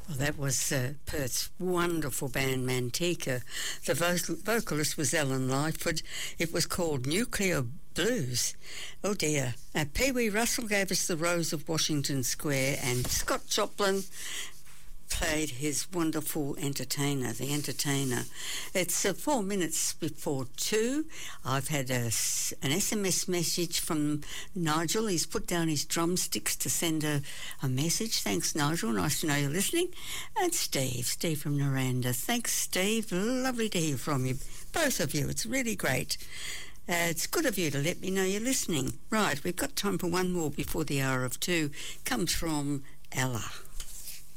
Well, that was Perth's wonderful band Manteca. The vocalist was Alan Lightfoot. It was called Nuclear Blues. Oh dear. Pee Wee Russell gave us The Rose of Washington Square, and Scott Joplin played his wonderful Entertainer, The Entertainer. It's 4 minutes before 2. I've had an SMS message from Nigel. He's put down his drumsticks to send a message. Thanks, Nigel. Nice to know you're listening. And Steve from Naranda. Thanks, Steve. Lovely to hear from you, both of you. It's really great. It's good of you to let me know you're listening. Right, we've got time for one more before the hour of 2. Comes from Ella.